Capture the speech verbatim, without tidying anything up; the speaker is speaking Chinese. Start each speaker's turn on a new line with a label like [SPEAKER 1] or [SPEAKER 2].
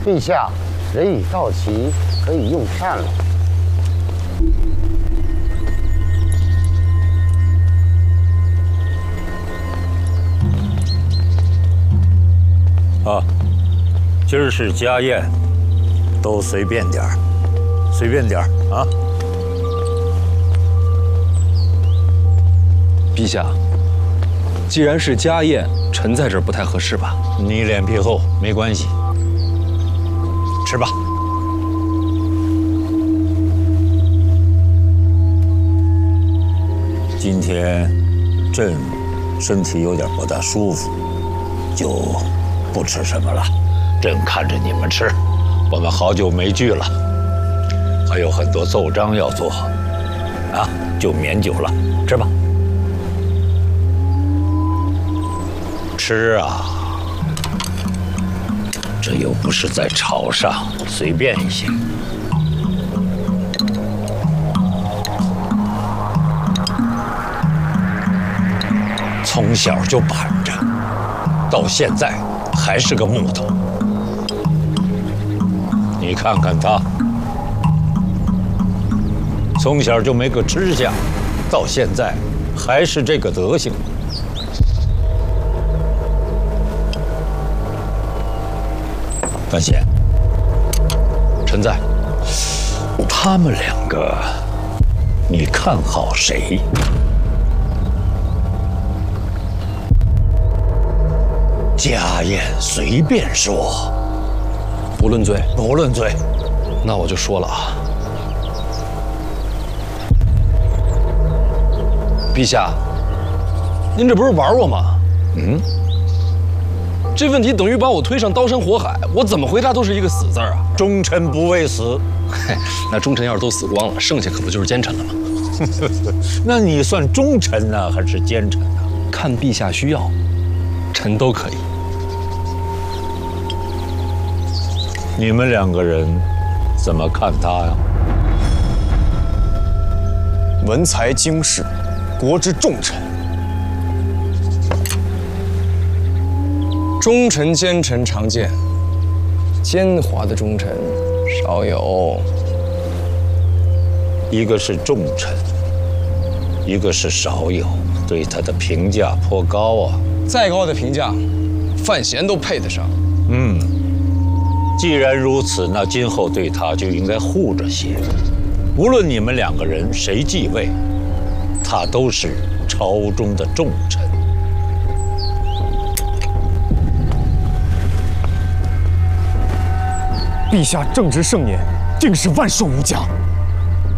[SPEAKER 1] 陛下，人已到齐，可以用膳了。
[SPEAKER 2] 啊，今儿是家宴，都随便点儿，随便点儿啊。
[SPEAKER 3] 陛下，既然是家宴，臣在这儿不太合适吧？
[SPEAKER 2] 你脸皮厚，没关系，吃吧。今天朕身体有点不大舒服，就不吃什么了。朕看着你们吃，我们好久没聚了，还有很多奏章要做，啊，就免酒了，吃吧。吃啊，这又不是在朝上，随便一些。从小就板着，到现在还是个木头。你看看他，从小就没个吃相，到现在还是这个德行。范闲，
[SPEAKER 3] 臣在。
[SPEAKER 2] 他们两个，你看好谁？家宴随便说，
[SPEAKER 3] 不论罪，
[SPEAKER 2] 不论罪。
[SPEAKER 3] 那我就说了啊，陛下，您这不是玩我吗？
[SPEAKER 2] 嗯。
[SPEAKER 3] 这问题等于把我推上刀山火海，我怎么回答都是一个死字儿啊！
[SPEAKER 2] 忠臣不畏死，
[SPEAKER 3] 嘿，那忠臣要是都死光了，剩下可不就是奸臣了吗？
[SPEAKER 2] 那你算忠臣呢，还是奸臣呢？
[SPEAKER 3] 看陛下需要，臣都可以。
[SPEAKER 2] 你们两个人怎么看他呀？
[SPEAKER 4] 文才经世，国之重臣。忠臣奸臣常见，奸猾的忠臣少有。
[SPEAKER 2] 一个是重臣，一个是少有，对他的评价颇高啊。
[SPEAKER 4] 再高的评价，范闲都配得上。
[SPEAKER 2] 嗯，既然如此，那今后对他就应该护着些。无论你们两个人谁继位，他都是朝中的重臣。
[SPEAKER 5] 陛下正值盛年，定是万寿无疆。